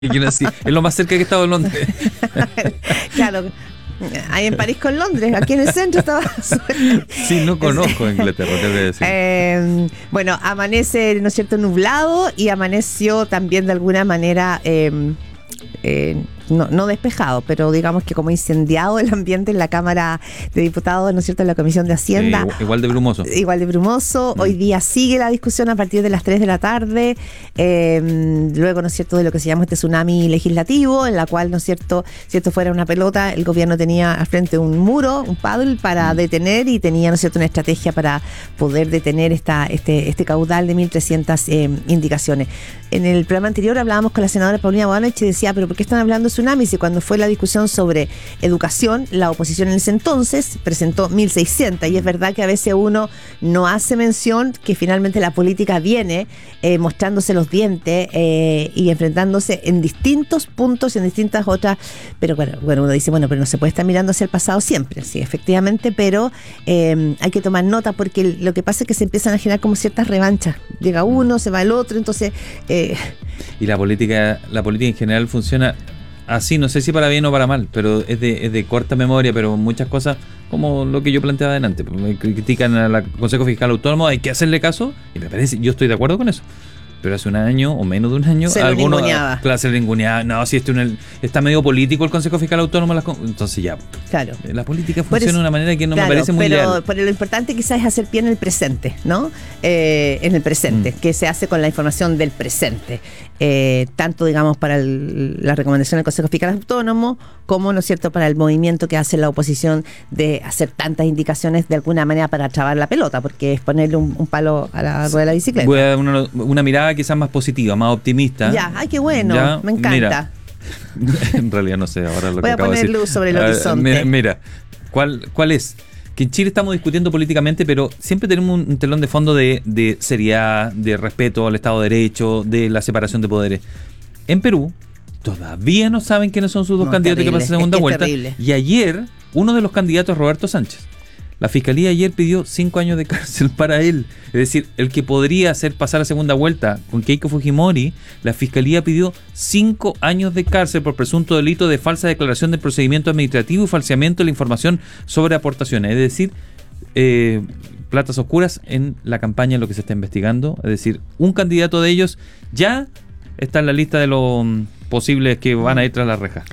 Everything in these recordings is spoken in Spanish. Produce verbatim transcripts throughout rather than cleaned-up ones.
Así, es lo más cerca que he estado en Londres. Claro, ahí en París con Londres, aquí en el centro estaba. Sí, no conozco Inglaterra, te voy a decir. Eh, bueno, amanece, ¿no es cierto?, nublado y amaneció también de alguna manera, eh, eh, no, no despejado, pero digamos que como incendiado el ambiente en la Cámara de Diputados, ¿no es cierto?, en la Comisión de Hacienda. Eh, igual de brumoso. Igual de brumoso. Mm. Hoy día sigue la discusión a partir de las tres de la tarde. Eh, luego, ¿no es cierto?, de lo que se llama este tsunami legislativo, en la cual, ¿no es cierto?, si esto fuera una pelota, el gobierno tenía al frente un muro, un paddle para mm. detener y tenía, ¿no es cierto?, una estrategia para poder detener esta, este, este caudal de mil trescientas eh, indicaciones. En el programa anterior hablábamos con la senadora Paulina Bodanovich y decía, pero ¿por qué están hablando de tsunamis? Y cuando fue la discusión sobre educación, la oposición en ese entonces presentó mil seiscientas, y es verdad que a veces uno no hace mención que finalmente la política viene eh, mostrándose los dientes eh, y enfrentándose en distintos puntos, en distintas otras, pero bueno, bueno, uno dice, bueno, pero no se puede estar mirando hacia el pasado siempre, sí, efectivamente, pero eh, hay que tomar nota porque lo que pasa es que se empiezan a generar como ciertas revanchas, llega uno, se va el otro, entonces... Eh, y la política, la política en general funciona así, no sé si para bien o para mal, pero es de, es de corta memoria, pero muchas cosas, como lo que yo planteaba adelante, me critican al Consejo Fiscal Autónomo, hay que hacerle caso, y me parece, yo estoy de acuerdo con eso. Pero hace un año o menos de un año se algunos clases linguneaba. No, si este un, está medio político el Consejo Fiscal Autónomo, las, entonces ya. Claro. La política funciona eso, de una manera que no claro, me parece muy pero, leal. Pero lo importante quizás es hacer pie en el presente, ¿no? Eh, en el presente, mm. que se hace con la información del presente. Eh, tanto, digamos, para el, la recomendación del Consejo Fiscal Autónomo, como, ¿no es cierto?, para el movimiento que hace la oposición de hacer tantas indicaciones de alguna manera para trabar la pelota, porque es ponerle un, un palo a la rueda de la bicicleta. Voy a dar una, una mirada quizás más positiva, más optimista. Ya, ay, qué bueno, ya, me encanta. Mira, en realidad no sé ahora lo Voy que acabo de decir. Voy a poner luz sobre el horizonte. Uh, mira, mira, ¿cuál, ¿cuál es? Que en Chile estamos discutiendo políticamente, pero siempre tenemos un, un telón de fondo de, de seriedad, de respeto al Estado de Derecho, de la separación de poderes. En Perú todavía no saben quiénes son sus dos no, candidatos que pasan a segunda es que vuelta. Es y ayer, uno de los candidatos es Roberto Sánchez. La Fiscalía ayer pidió cinco años de cárcel para él. Es decir, el que podría hacer pasar a segunda vuelta con Keiko Fujimori, la Fiscalía pidió cinco años de cárcel por presunto delito de falsa declaración del procedimiento administrativo y falseamiento de la información sobre aportaciones. Es decir, eh, platas oscuras en la campaña, en lo que se está investigando. Es decir, un candidato de ellos ya está en la lista de los posibles que van a ir tras la reja.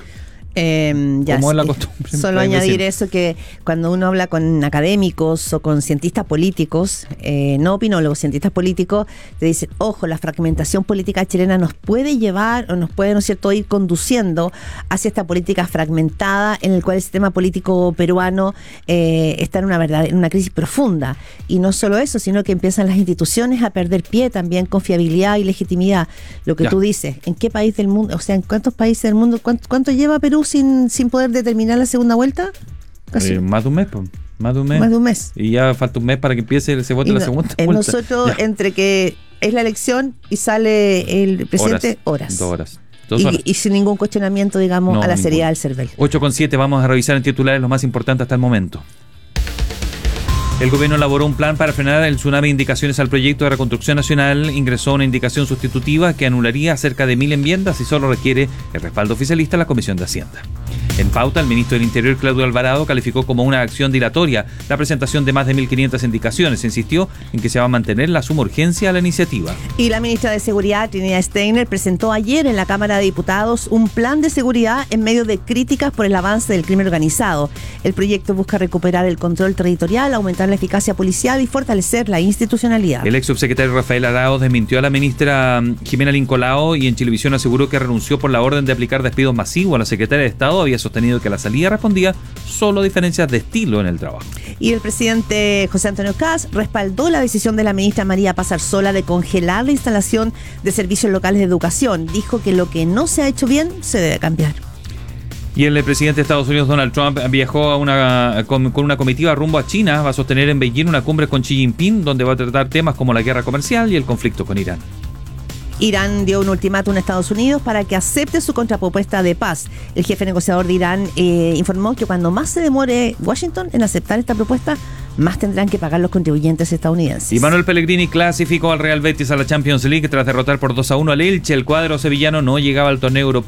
Eh, ya, Como es la costumbre. Solo añadir eso, que cuando uno habla con académicos o con cientistas políticos, eh, no opinólogos, cientistas políticos, te dicen, ojo, la fragmentación política chilena nos puede llevar o nos puede, ¿no es cierto?, ir conduciendo hacia esta política fragmentada en el cual el sistema político peruano eh, está en una verdad, en una crisis profunda. Y no solo eso, sino que empiezan las instituciones a perder pie también, confiabilidad y legitimidad. Lo que ya. Tú dices, ¿en qué país del mundo, o sea, en cuántos países del mundo, cuánto, cuánto lleva Perú sin, sin poder determinar la segunda vuelta? Eh, más de un mes, pues. Más de un mes. Más de un mes. Y ya falta un mes para que empiece, se vote y la no, segunda en vuelta. Nosotros, ya. Entre que es la elección y sale el presidente, horas. horas. Dos horas. Dos horas. Y, y sin ningún cuestionamiento, digamos, no, a la ningún. seriedad del CERVEL. ocho con siete, vamos a revisar en titulares los más importantes hasta el momento. El gobierno elaboró un plan para frenar el tsunami de indicaciones al proyecto de reconstrucción nacional. Ingresó una indicación sustitutiva que anularía cerca de mil enmiendas y solo requiere el respaldo oficialista de la Comisión de Hacienda. En pauta, el ministro del Interior, Claudio Alvarado, calificó como una acción dilatoria la presentación de más de mil quinientas indicaciones. Insistió en que se va a mantener la suma urgencia a la iniciativa. Y la ministra de Seguridad, Trinidad Steiner, presentó ayer en la Cámara de Diputados un plan de seguridad en medio de críticas por el avance del crimen organizado. El proyecto busca recuperar el control territorial, aumentar la eficacia policial y fortalecer la institucionalidad. El ex subsecretario Rafael Arauz desmintió a la ministra Jimena Lincolao y en Chilevisión aseguró que renunció por la orden de aplicar despidos masivos. A la secretaria de Estado había sostenido que la salida respondía solo a diferencias de estilo en el trabajo. Y el presidente José Antonio Kast respaldó la decisión de la ministra María Pazarsola de congelar la instalación de servicios locales de educación. Dijo que lo que no se ha hecho bien se debe cambiar. Y el presidente de Estados Unidos, Donald Trump, viajó a una, con, con una comitiva rumbo a China. Va a sostener en Beijing una cumbre con Xi Jinping, donde va a tratar temas como la guerra comercial y el conflicto con Irán. Irán dio un ultimátum a Estados Unidos para que acepte su contrapropuesta de paz. El jefe negociador de Irán eh, informó que cuando más se demore Washington en aceptar esta propuesta, más tendrán que pagar los contribuyentes estadounidenses. Y Manuel Pellegrini clasificó al Real Betis a la Champions League tras derrotar por dos a uno al Elche. El cuadro sevillano no llegaba al torneo europeo